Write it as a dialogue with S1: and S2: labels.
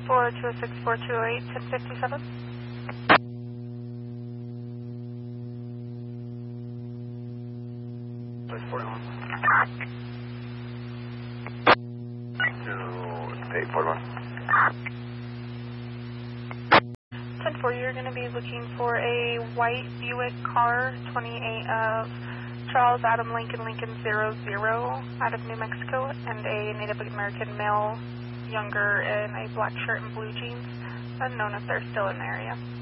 S1: 206-4208, 1057.
S2: Place 41. 841.
S1: 10-4, you're going to be looking for a white Buick car, 28 of Charles Adam Lincoln 00 out of New Mexico, and a Native American male, younger, in a black shirt and blue jeans, unknown if they're still in the area.